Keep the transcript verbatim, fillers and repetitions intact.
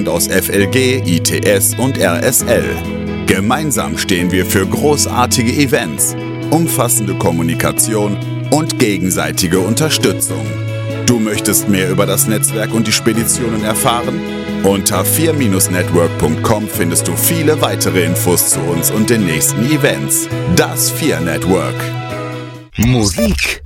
bestehend aus F L G, I T S und R S L. Gemeinsam stehen wir für großartige Events, umfassende Kommunikation und gegenseitige Unterstützung. Du möchtest mehr über das Netzwerk und die Speditionen erfahren? Unter vier Network punkt com findest du viele weitere Infos zu uns und den nächsten Events. Das vier Network. Musik